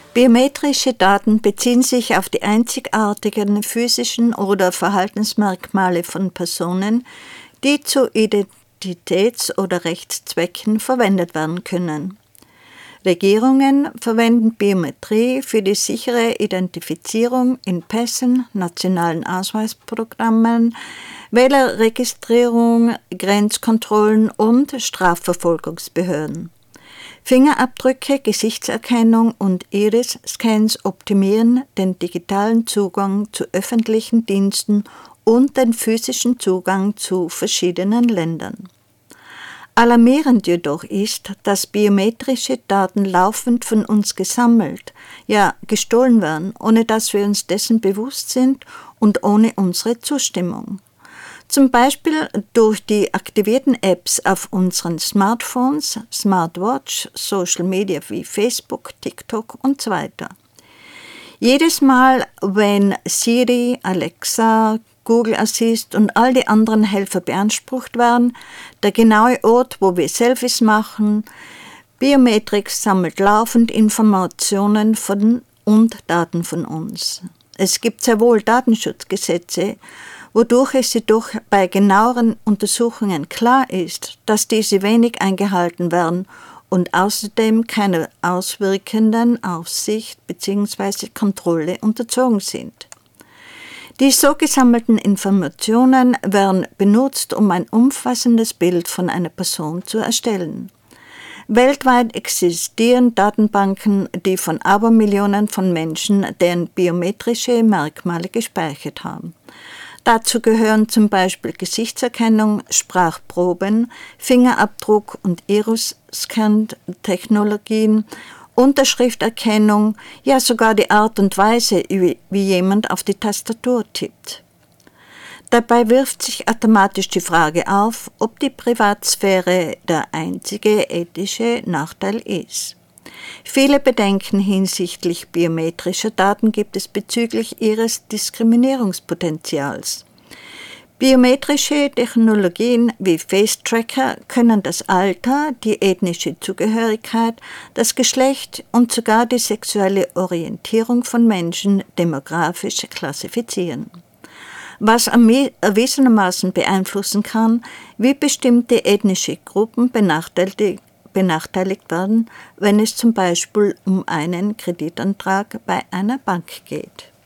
Biometrische Daten beziehen sich auf die einzigartigen physischen oder Verhaltensmerkmale von Personen, die zu Identitäts- oder Rechtszwecken verwendet werden können. Regierungen verwenden Biometrie für die sichere Identifizierung in Pässen, nationalen Ausweisprogrammen, Wählerregistrierung, Grenzkontrollen und Strafverfolgungsbehörden. Fingerabdrücke, Gesichtserkennung und Iris-Scans optimieren den digitalen Zugang zu öffentlichen Diensten und den physischen Zugang zu verschiedenen Ländern. Alarmierend jedoch ist, dass biometrische Daten laufend von uns gesammelt, ja gestohlen werden, ohne dass wir uns dessen bewusst sind und ohne unsere Zustimmung. Zum Beispiel durch die aktivierten Apps auf unseren Smartphones, Smartwatch, Social Media wie Facebook, TikTok und so weiter. Jedes Mal, wenn Siri, Alexa, Google Assist und all die anderen Helfer beansprucht werden, der genaue Ort, wo wir Selfies machen, Biometrix sammelt laufend Informationen von und Daten von uns. Es gibt sehr wohl Datenschutzgesetze, wodurch es jedoch bei genaueren Untersuchungen klar ist, dass diese wenig eingehalten werden und außerdem keiner auswirkenden Aufsicht bzw. Kontrolle unterzogen sind. Die so gesammelten Informationen werden benutzt, um ein umfassendes Bild von einer Person zu erstellen. Weltweit existieren Datenbanken, die von Abermillionen von Menschen deren biometrische Merkmale gespeichert haben. Dazu gehören zum Beispiel Gesichtserkennung, Sprachproben, Fingerabdruck- und Iris-Scan-Technologien, Unterschrifterkennung, ja sogar die Art und Weise, wie jemand auf die Tastatur tippt. Dabei wirft sich automatisch die Frage auf, ob die Privatsphäre der einzige ethische Nachteil ist. Viele Bedenken hinsichtlich biometrischer Daten gibt es bezüglich ihres Diskriminierungspotenzials. Biometrische Technologien wie Face-Tracker können das Alter, die ethnische Zugehörigkeit, das Geschlecht und sogar die sexuelle Orientierung von Menschen demografisch klassifizieren, was erwiesenermaßen beeinflussen kann, wie bestimmte ethnische Gruppen benachteiligt werden, wenn es zum Beispiel um einen Kreditantrag bei einer Bank geht.